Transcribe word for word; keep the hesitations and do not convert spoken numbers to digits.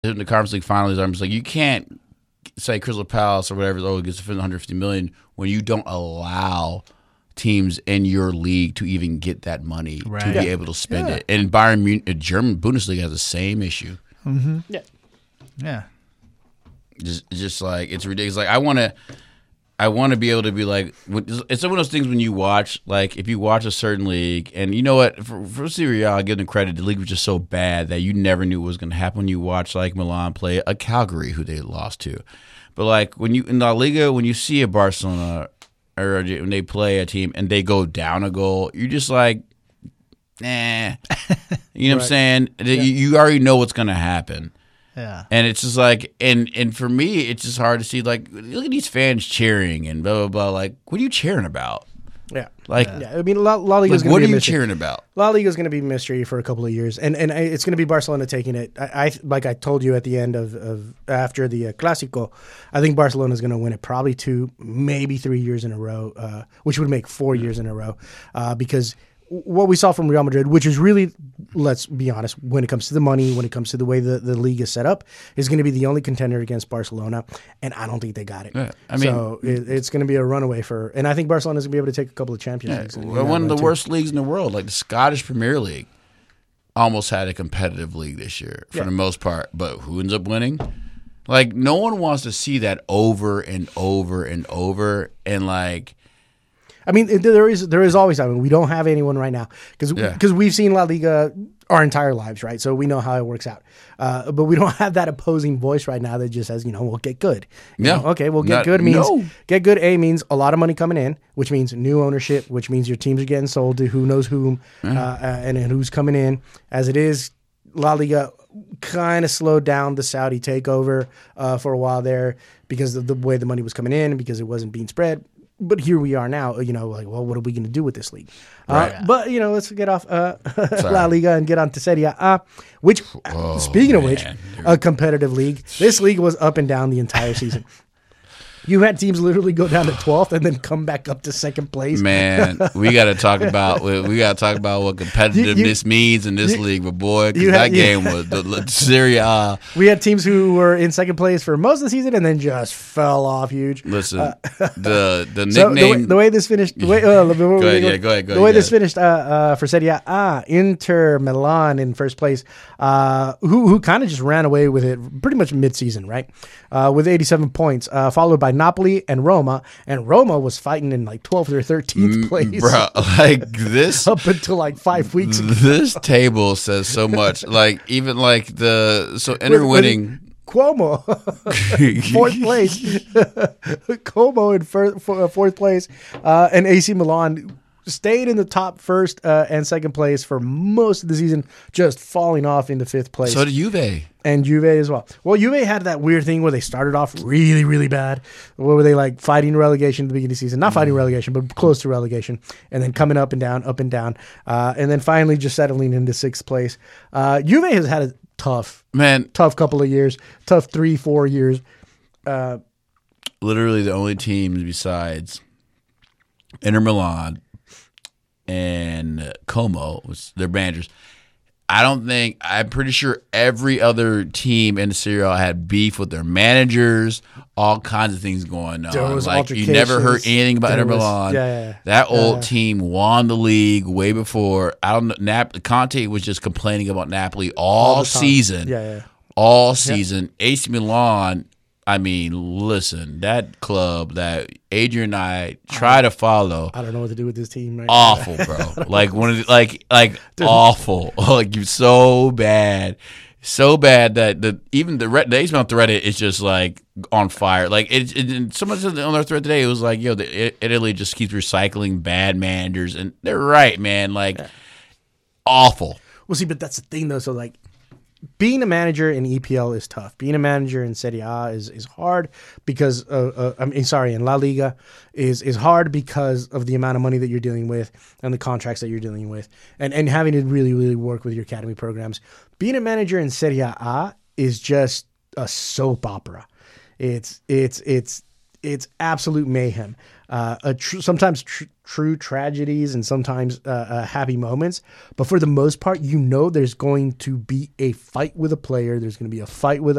in the Conference League finals, I'm just like, you can't say Crystal Palace or whatever, oh, it gets one hundred fifty million dollars when you don't allow teams in your league to even get that money right. to yeah. be able to spend yeah. it. And Bayern Munich, German Bundesliga has the same issue. Mm-hmm. Yeah. Yeah. Just, just like, it's ridiculous. Like, I want to. I want to be able to be like, it's one of those things when you watch, like if you watch a certain league, and you know what, for, for Serie A, I give them credit, the league was just so bad that you never knew what was going to happen when you watch like Milan play a Calgary who they lost to. But like when you, in La Liga, when you see a Barcelona or when they play a team and they go down a goal, you're just like, nah. You know what right. I'm saying? Yeah. You, you already know what's going to happen. Yeah. And it's just like, and and for me, it's just hard to see, like, look at these fans cheering and blah, blah, blah. Like, what are you cheering about? Yeah. Like, yeah. I mean, La, La Liga is like going to what be are you mystery. cheering about? La Liga is going to be a mystery for a couple of years. And and it's going to be Barcelona taking it. I, I Like I told you at the end of, of after the uh, Clásico, I think Barcelona is going to win it probably two, maybe three years in a row, uh, which would make four years in a row uh, because what we saw from Real Madrid, which is really, let's be honest, when it comes to the money, when it comes to the way the, the league is set up, is going to be the only contender against Barcelona, and I don't think they got it. Yeah, I mean, so it, it's going to be a runaway for, and I think Barcelona is going to be able to take a couple of Champions yeah, Leagues. in well, that one of run, the too. worst leagues in the world, like the Scottish Premier League, almost had a competitive league this year for Yeah. the most part. But who ends up winning? Like, no one wants to see that over and over and over, and like. I mean, there is there is always. I mean, we don't have anyone right now because Yeah. because we've seen La Liga our entire lives, right? So we know how it works out. Uh, but we don't have that opposing voice right now that just says, you know, we'll get good. You Yeah. know, okay, well, get Not- good means no. get good. A means a lot of money coming in, which means new ownership, which means your teams are getting sold to who knows whom, uh, uh, and, and who's coming in. As it is, La Liga kind of slowed down the Saudi takeover uh, for a while there because of the way the money was coming in, because it wasn't being spread. But here we are now, you know, like, well, what are we going to do with this league? Right. Uh, but, you know, let's get off uh, La Liga and get on to Serie A, which, Oh, speaking of which, man, dude. a competitive league. This league was up and down the entire season. You had teams literally go down to twelfth and then come back up to second place. Man, we got to talk about we, we got to talk about what competitiveness You- you- means in this you- league, but boy, 'cause you that had- you- game was the, the Serie A. We had teams who were in second place for most of the season and then just fell off huge. Listen, the the So the way, nickname. the way this finished, the way, uh, go ahead, yeah, go ahead, go The ahead, way you this got it. finished uh, uh, for Serie A, Inter Milan in first place, uh, who who kind of just ran away with it pretty much mid-season, right? Uh, with eighty-seven points, uh, followed by Napoli and Roma, and Roma was fighting in like twelfth or thirteenth place, Bro, like this up until like five weeks ago. this table says so much. Like even like the so With- Inter with winning. Cuomo, fourth place. Como in fir- for, uh, fourth place, uh, and A C Milan stayed in the top first uh, and second place for most of the season, just falling off into fifth place. So did Juve. And Juve as well. Well, Juve had that weird thing where they started off really, really bad. Where were they like fighting relegation at the beginning of the season? Not fighting relegation, but close to relegation. And then coming up and down, up and down. Uh, and then finally just settling into sixth place. Uh, Juve has had a tough, Man, tough couple of years. Tough three, four years. Uh, literally the only teams besides Inter Milan and Como was their managers. I don't think I'm pretty sure every other team in the Serie A had beef with their managers, all kinds of things going on. There was Like you never heard altercations. anything about There Inter was- Milan. yeah, yeah, yeah. That old yeah. team won the league way before. I don't know. Nap- Conte was just complaining about Napoli all, All the time. season. Yeah, yeah. All season. A C Milan. I mean, listen, that club that Adrian and I try to follow, I don't know what to do with this team right awful, bro. Like one of the, like like awful, like you so bad, so bad that the even the Red- the A C Milan thread is just like on fire. Like it, it and someone said on their thread today, it was like, yo, the, Italy just keeps recycling bad managers, and they're right, man. Like awful. Well, see, but that's the thing, though. So, like, being a manager in E P L is tough. Being a manager in Serie A is, is hard because, uh, uh, I mean, sorry, in La Liga is is hard because of the amount of money that you're dealing with and the contracts that you're dealing with, and, and having to really, really work with your academy programs. Being a manager in Serie A is just a soap opera. It's it's it's it's absolute mayhem. Uh, a tr- sometimes tr- true tragedies and sometimes uh, uh, happy moments. But for the most part, you know there's going to be a fight with a player. There's going to be a fight with